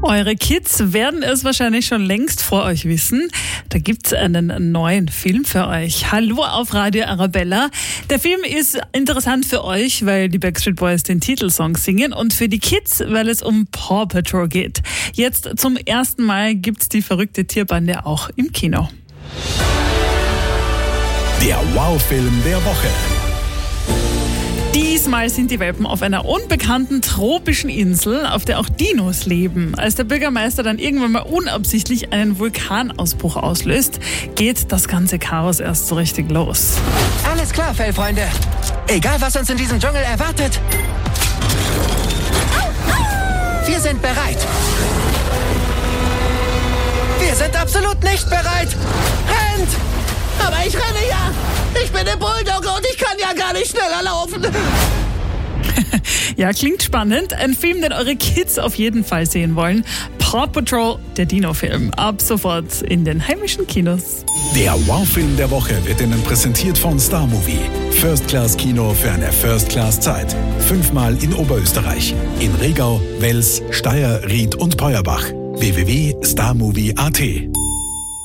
Eure Kids werden es wahrscheinlich schon längst vor euch wissen. Da gibt's einen neuen Film für euch. Hallo auf Radio Arabella. Der Film ist interessant für euch, weil die Backstreet Boys den Titelsong singen, und für die Kids, weil es um Paw Patrol geht. Jetzt zum ersten Mal gibt's die verrückte Tierbande auch im Kino. Der Wow-Film der Woche. Diesmal sind die Welpen auf einer unbekannten tropischen Insel, auf der auch Dinos leben. Als der Bürgermeister dann irgendwann mal unabsichtlich einen Vulkanausbruch auslöst, geht das ganze Chaos erst so richtig los. Alles klar, Fellfreunde. Egal, was uns in diesem Dschungel erwartet. Wir sind bereit. Wir sind absolut nicht bereit. Rennt! Aber ich renne ja. Ich bin der Bulldogger und ich kann ja gar nicht schneller laufen. Ja, klingt spannend. Ein Film, den eure Kids auf jeden Fall sehen wollen. Paw Patrol, der Dino-Film. Ab sofort in den heimischen Kinos. Der Wow-Film der Woche wird Ihnen präsentiert von Star Movie. First-Class-Kino für eine First-Class-Zeit. 5-mal in Oberösterreich. In Regau, Wels, Steyr, Ried und Peuerbach. www.starmovie.at